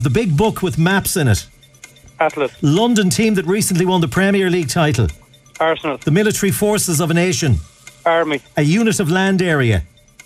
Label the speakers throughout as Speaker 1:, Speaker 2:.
Speaker 1: The big book with maps in it.
Speaker 2: Atlas.
Speaker 1: London team that recently won the Premier League title.
Speaker 2: Arsenal.
Speaker 1: The military forces of a nation.
Speaker 2: Army.
Speaker 1: A unit of land area.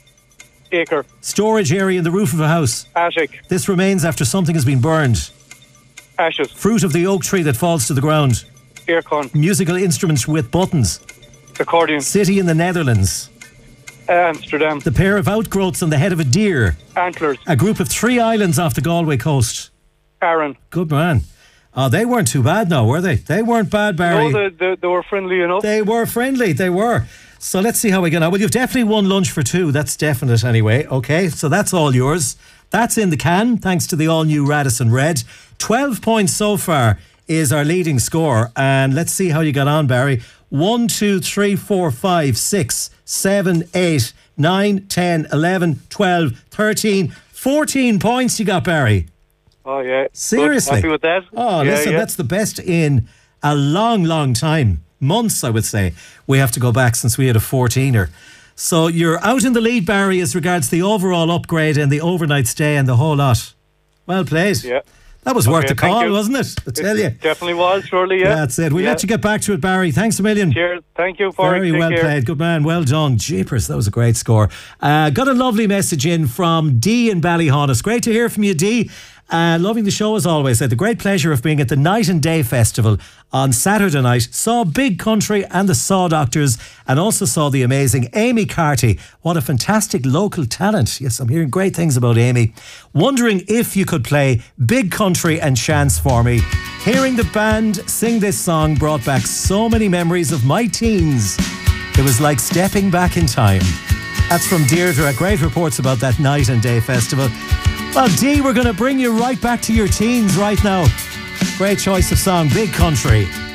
Speaker 2: Acre.
Speaker 1: Storage area in the roof of a house.
Speaker 2: Attic.
Speaker 1: This remains after something has been burned.
Speaker 2: Ashes.
Speaker 1: Fruit of the oak tree that falls to the ground.
Speaker 2: Earcon.
Speaker 1: Musical instruments with buttons.
Speaker 2: Accordion.
Speaker 1: City in the Netherlands.
Speaker 2: Amsterdam.
Speaker 1: The pair of outgrowths on the head of a deer.
Speaker 2: Antlers.
Speaker 1: A group of 3 islands off the Galway coast.
Speaker 2: Arran.
Speaker 1: Good man. Oh, they weren't too bad now, were they? They weren't bad, Barry.
Speaker 2: No, they were friendly enough.
Speaker 1: They were friendly, they were. So let's see how we get on. Well, you've definitely won lunch for 2. That's definite anyway. Okay, so that's all yours. That's in the can, thanks to the all-new Radisson Red. 12 points so far is our leading score. And let's see how you got on, Barry. 1, 2, 3, 4, 5, 6, 7, 8, 9, 10, 11, 12, 13, 14 points you got, Barry.
Speaker 2: Oh, yeah.
Speaker 1: Seriously?
Speaker 2: Good. Happy with that?
Speaker 1: Oh, listen, that's the best in a long, long time. Months, I would say. We have to go back since we had a 14er. So you're out in the lead, Barry, as regards the overall upgrade and the overnight stay and the whole lot. Well played.
Speaker 2: Yeah.
Speaker 1: That was worth the call, wasn't it? I tell you.
Speaker 2: Definitely was, surely, yeah.
Speaker 1: That's it. We'll let you get back to it, Barry. Thanks a million.
Speaker 2: Cheers. Thank you for
Speaker 1: Very well played. Good man. Well done. Jeepers, that was a great score. Got a lovely message in from Dee in Ballyhonus. Great to hear from you, Dee. Loving the show as always. I had the great pleasure of being at the Night and Day Festival on Saturday night. Saw Big Country and the Saw Doctors, and also saw the amazing Amy Carty. What a fantastic local talent. Yes, I'm hearing great things about Amy. Wondering if you could play Big Country and Chance for me. Hearing the band sing this song brought back so many memories of my teens. It was like stepping back in time. That's from Deirdre. Great reports about that Night and Day Festival. Well, Dee, we're going to bring you right back to your teens right now. Great choice of song, Big Country.